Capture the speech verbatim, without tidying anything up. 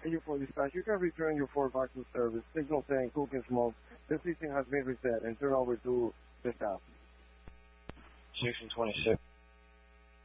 And you for dispatch, you can return your Ford box to service. Signal saying cook and smoke. This system has been reset and turn over to the staff. six and twenty-six.